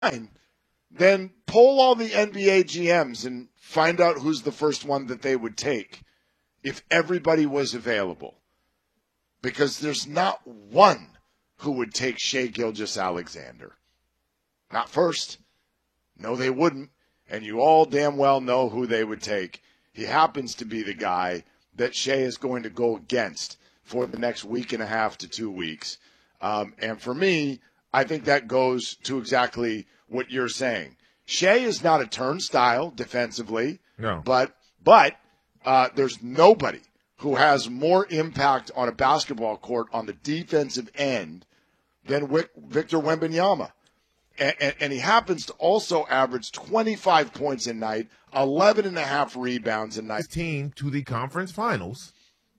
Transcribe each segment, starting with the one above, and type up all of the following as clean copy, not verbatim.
then poll all the NBA GMs and find out who's the first one that they would take if everybody was available. Because there's not one who would take Shai Gilgeous-Alexander. Not first. No, they wouldn't. And you all damn well know who they would take. He happens to be the guy that Shai is going to go against for the next week and a half to 2 weeks. And for me, I think that goes to exactly what you're saying. Shai is not a turnstile defensively, No. but there's nobody who has more impact on a basketball court on the defensive end than Victor Wembanyama. And he happens to also average 25 points a night, 11 and a half rebounds a night. His team to the conference finals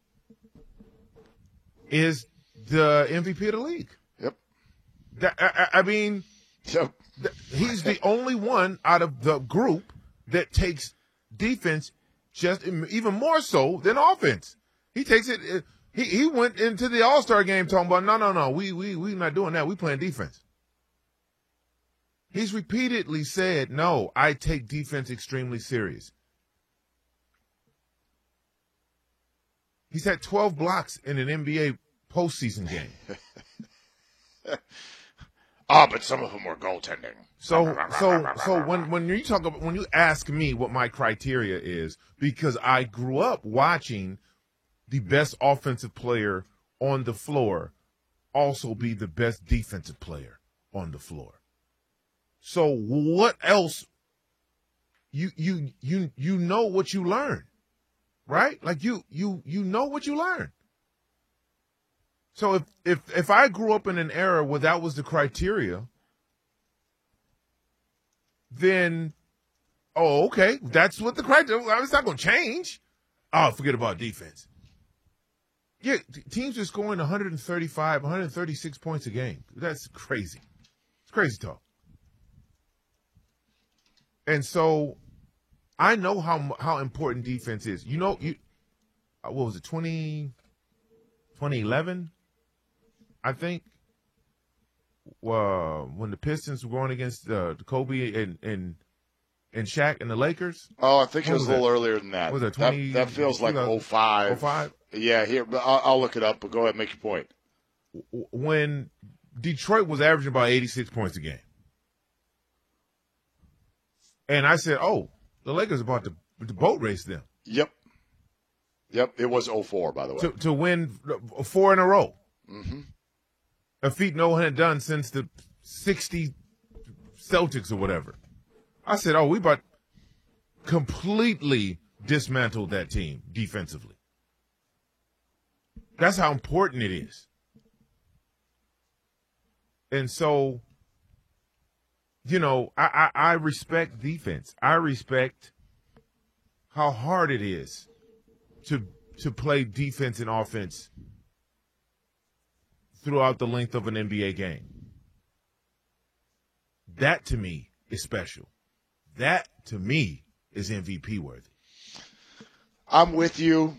is the MVP of the league. Yep. I mean, Yep. he's the only one out of the group that takes defense just even more so than offense. He takes it. He went into the All-Star game talking about no. We not doing that. We playing defense. He's repeatedly said, no, I take defense extremely serious. He's had 12 blocks in an NBA postseason game. But some of them were goaltending. So when you talk about, when you ask me what my criteria is, because I grew up watching the best offensive player on the floor also be the best defensive player on the floor. So what else? You know what you learn, right? Like you know what you learn. So if I grew up in an era where that was the criteria, then okay, that's what the criteria. It's not going to change. Oh, forget about defense. Yeah, teams are scoring 135, 136 points a game. That's crazy. It's crazy talk. And so I know how important defense is. You know, what was it, 2011, I think, when the Pistons were going against Kobe and Shaq and the Lakers? Oh, I think it was a little earlier than that. Was it that feels like 05. 05? Yeah, here, but I'll look it up, but go ahead and make your point. When Detroit was averaging about 86 points a game. And I said, oh, the Lakers are about to boat race them. Yep. It was 04, by the way. To win 4 in a row. Mm-hmm. A feat no one had done since the 60 Celtics or whatever. I said, oh, we about completely dismantled that team defensively. That's how important it is. And so, you know, I respect defense. I respect how hard it is to play defense and offense throughout the length of an NBA game. That, to me, is special. That, to me, is MVP worthy. I'm with you.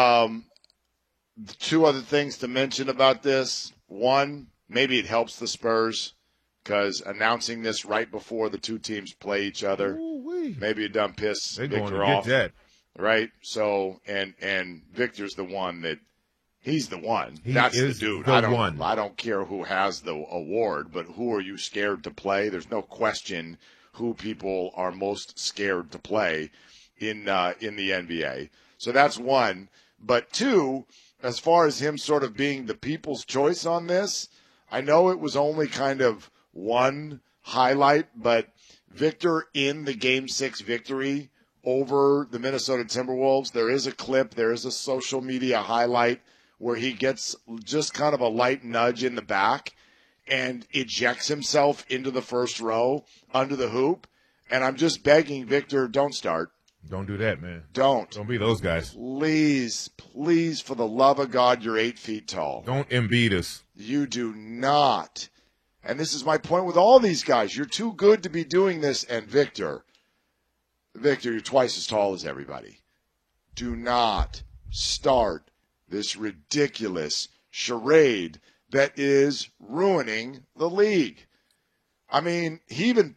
Two other things to mention about this. One, maybe it helps the Spurs because announcing this right before the two teams play each other, maybe it done piss Victor off. That. Right? So, and Victor's the one that he's the one. That's the dude. I don't care who has the award, but who are you scared to play? There's no question who people are most scared to play in the NBA. So that's one. But two, as far as him sort of being the people's choice on this, I know it was only kind of one highlight, but Victor in the Game 6 victory over the Minnesota Timberwolves, there is a clip, there is a social media highlight where he gets just kind of a light nudge in the back and ejects himself into the first row under the hoop. And I'm just begging Victor, don't start. Don't do that, man. Don't be those guys. Please, for the love of God, you're 8 feet tall. Don't Embiid us. You do not. And this is my point with all these guys. You're too good to be doing this. And Victor, you're twice as tall as everybody. Do not start this ridiculous charade that is ruining the league. I mean, he even